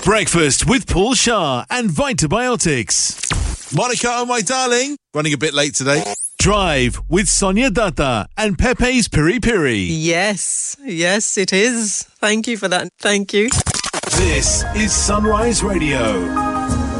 Breakfast with Paul Shah and Vitabiotics. Monica, oh my darling, running a bit late today. Drive with Sonia Datta and Pepe's Piri Piri. Yes, it is. Thank you for that. Thank you. This is Sunrise Radio.